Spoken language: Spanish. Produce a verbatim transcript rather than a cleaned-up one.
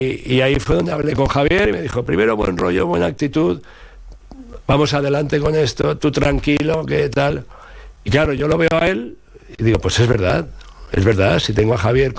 y, y ahí fue donde hablé con Javier y me dijo, primero buen rollo, buena actitud, vamos adelante con esto, tú tranquilo, ¿qué tal? Y claro, yo lo veo a él y digo, pues es verdad, es verdad, si tengo a Javier